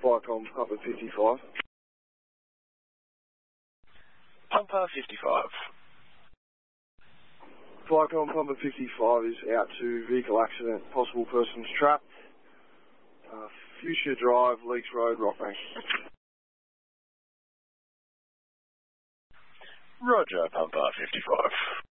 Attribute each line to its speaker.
Speaker 1: Viacom Pumper 55.
Speaker 2: Pumper 55.
Speaker 1: Viacom Pumper 55 is out to vehicle accident, possible persons trapped. Fuchsia Drive, Leaks Road, Rockbank.
Speaker 2: Roger, Pumper 55.